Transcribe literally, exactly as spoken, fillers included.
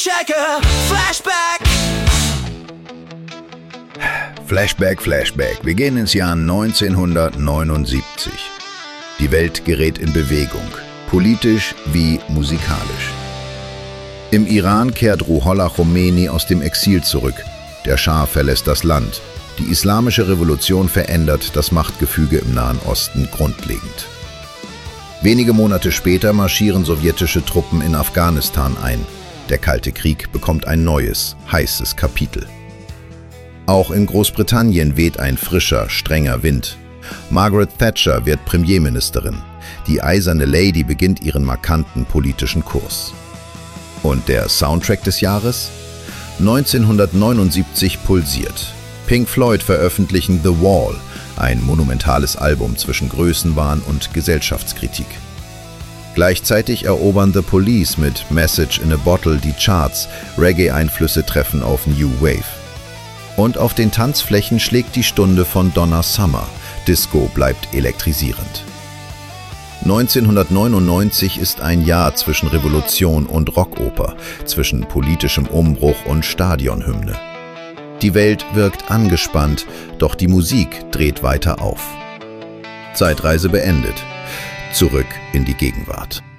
Soundchecker, Flashback. Flashback, Flashback. Wir gehen ins Jahr neunzehnhundertneunundsiebzig. Die Welt gerät in Bewegung, politisch wie musikalisch. Im Iran kehrt Ruhollah Khomeini aus dem Exil zurück. Der Schah verlässt das Land. Die islamische Revolution verändert das Machtgefüge im Nahen Osten grundlegend. Wenige Monate später marschieren sowjetische Truppen in Afghanistan ein. Der Kalte Krieg bekommt ein neues, heißes Kapitel. Auch in Großbritannien weht ein frischer, strenger Wind. Margaret Thatcher wird Premierministerin. Die Eiserne Lady beginnt ihren markanten politischen Kurs. Und der Soundtrack des Jahres? neunzehnhundertneunundsiebzig pulsiert. Pink Floyd veröffentlichen The Wall, ein monumentales Album zwischen Größenwahn und Gesellschaftskritik. Gleichzeitig erobern The Police mit Message in a Bottle die Charts, Reggae-Einflüsse treffen auf New Wave. Und auf den Tanzflächen schlägt die Stunde von Donna Summer. Disco bleibt elektrisierend. neunzehnhundertneunundneunzig ist ein Jahr zwischen Revolution und Rockoper, zwischen politischem Umbruch und Stadionhymne. Die Welt wirkt angespannt, doch die Musik dreht weiter auf. Zeitreise beendet. Zurück in die Gegenwart.